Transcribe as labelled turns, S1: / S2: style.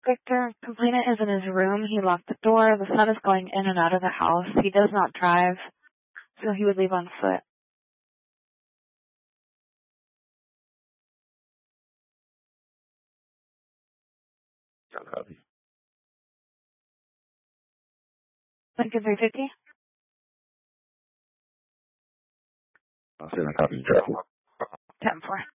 S1: Victor, complainant is in his room. He locked the door. The sun is going in and out of the house. He does not drive, so he would leave on foot.
S2: Copy.
S1: Lincoln 350?
S2: I'll send a copy to travel.
S1: 10-4.